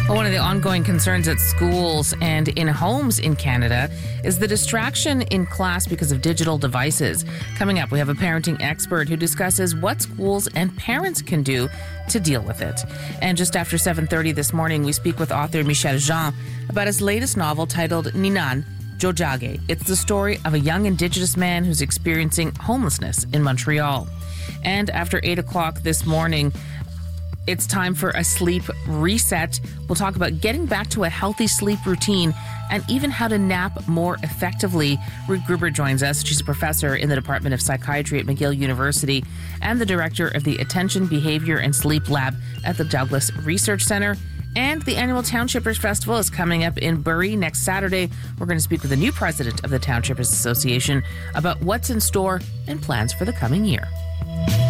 Well, one of the ongoing concerns at schools and in homes in Canada is the distraction in class because of digital devices. Coming up, we have a parenting expert who discusses what schools and parents can do to deal with it. And just after 7:30 this morning, we speak with author Michel Jean about his latest novel titled Ninan Jojage. It's the story of a young Indigenous man who's experiencing homelessness in Montreal. And after 8 o'clock this morning, it's time for a sleep reset. We'll talk about getting back to a healthy sleep routine and even how to nap more effectively. Ruth Gruber joins us. She's a professor in the Department of Psychiatry at McGill University and the director of the Attention, Behavior and Sleep Lab at the Douglas Research Center. And the annual Townshippers Festival is coming up in Bury next Saturday. We're going to speak with the new president of the Townshippers Association about what's in store and plans for the coming year.